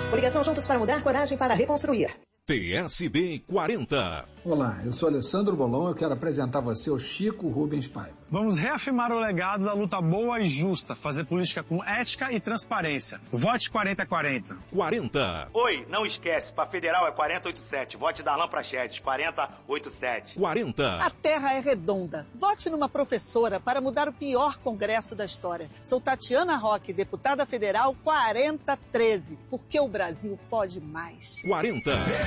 Coligação Juntos para Mudar, coragem para reconstruir. PSB 40. Olá, eu sou Alessandro Bolon, eu quero apresentar a você o Chico Rubens Paiva. Vamos reafirmar o legado da luta boa e justa, fazer política com ética e transparência. Vote 4040. 40. Oi, não esquece, para federal é 4087. Vote Darlan Prachedes, 4087. 40. A terra é redonda. Vote numa professora para mudar o pior congresso da história. Sou Tatiana Roque, deputada federal 4013, porque o Brasil pode mais. 40.